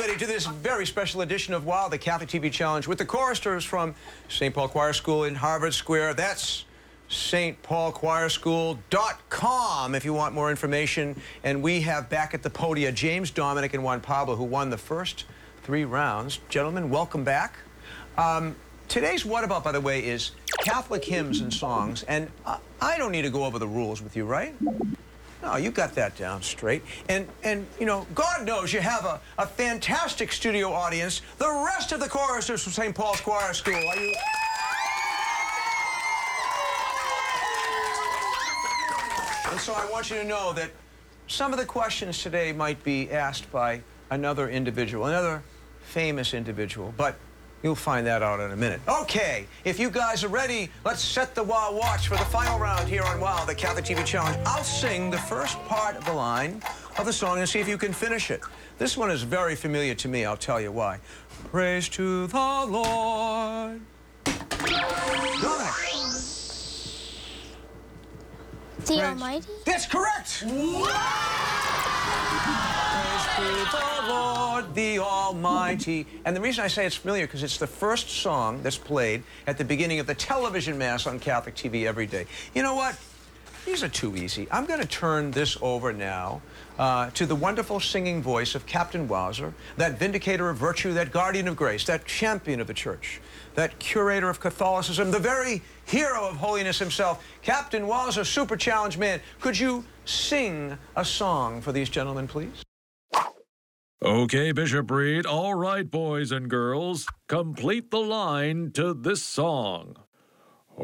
everybody, to this very special edition of WOW, the Catholic TV Challenge, with the choristers from St. Paul Choir School in Harvard Square. That's stpaulchoirschool.com if you want more information. And we have back at the podium James, Dominic, and Juan Pablo, who won the first 3 rounds. Gentlemen, welcome back. Today's What About, by the way, is Catholic hymns and songs. And I don't need to go over the rules with you, right? No, you got that down straight. And you know, God knows you have a fantastic studio audience. The rest of the choristers from St. Paul's Choir School. Are you... And so I want you to know that some of the questions today might be asked by another individual, another famous individual, but you'll find that out in a minute. Okay, if you guys are ready, let's set the WOW watch for the final round here on WOW, the Catholic TV Challenge. I'll sing the first part of the line of the song and see if you can finish it. This one is very familiar to me, I'll tell you why. Praise to the Lord. Dominic. The Almighty? That's correct! Praise to the Lord, the Almighty. And the reason I say it's familiar because it's the first song that's played at the beginning of the television mass on Catholic TV every day. You know what? These are too easy. I'm going to turn this over now to the wonderful singing voice of Captain Wowzer, that vindicator of virtue, that guardian of grace, that champion of the church, that curator of Catholicism, the very hero of holiness himself. Captain Wowzer, Super Challenge Man, could you sing a song for these gentlemen, please? Okay, Bishop Reed. All right, boys and girls, complete the line to this song.